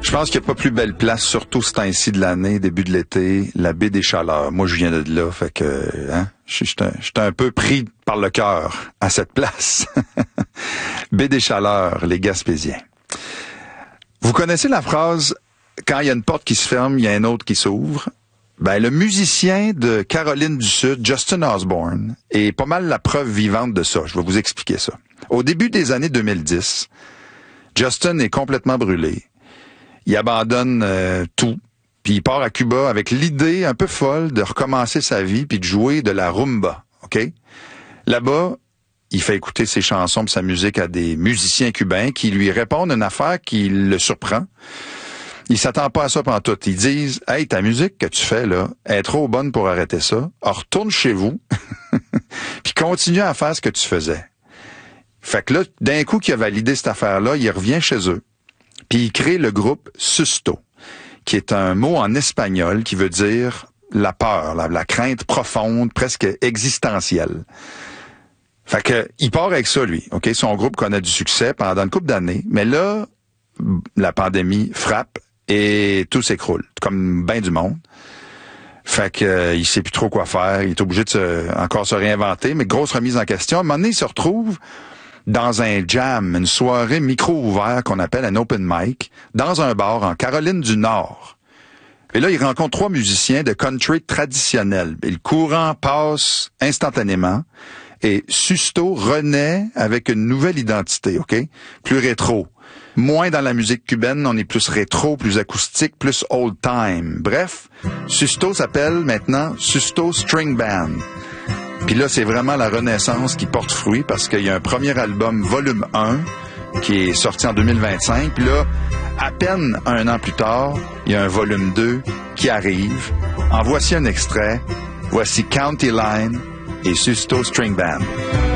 Je pense qu'il n'y a pas plus belle place, surtout ce temps-ci de l'année, début de l'été, la baie des Chaleurs. Moi, je viens de là, fait que j'étais un peu pris par le cœur à cette place. Baie des Chaleurs, les Gaspésiens. Vous connaissez la phrase « Quand il y a une porte qui se ferme, il y a une autre qui s'ouvre ». Ben, le musicien de Caroline du Sud, Justin Osborne, est pas mal la preuve vivante de ça. Je vais vous expliquer ça. Au début des années 2010, Justin est complètement brûlé. Il abandonne tout, puis il part à Cuba avec l'idée un peu folle de recommencer sa vie puis de jouer de la rumba, OK? Là-bas, il fait écouter ses chansons et sa musique à des musiciens cubains qui lui répondent une affaire qui le surprend. Ils s'attendent pas à ça pantoute. Ils disent « Hey, ta musique que tu fais, là, est trop bonne pour arrêter ça. Alors, retourne chez vous, puis continue à faire ce que tu faisais. » Fait que là, d'un coup qu'il a validé cette affaire-là, il revient chez eux. Puis il crée le groupe Susto, qui est un mot en espagnol qui veut dire la peur, la crainte profonde, presque existentielle. Fait que il part avec ça, lui. Ok, son groupe connaît du succès pendant une couple d'années, mais là, la pandémie frappe et tout s'écroule, comme ben du monde. Fait que il sait plus trop quoi faire, il est obligé de encore se réinventer, mais grosse remise en question. À un moment donné, il se retrouve dans un jam, une soirée micro-ouvert qu'on appelle un open mic, dans un bar en Caroline du Nord. Et là, il rencontre 3 musiciens de country traditionnel. Et le courant passe instantanément et Susto renaît avec une nouvelle identité, OK? Plus rétro. Moins dans la musique cubaine, on est plus rétro, plus acoustique, plus old time. Bref, Susto s'appelle maintenant Susto String Band. Puis là, c'est vraiment la renaissance qui porte fruit parce qu'il y a un premier album, volume 1, qui est sorti en 2025. Puis là, à peine un an plus tard, il y a un volume 2 qui arrive. En voici un extrait. Voici County Line et Susto String Band.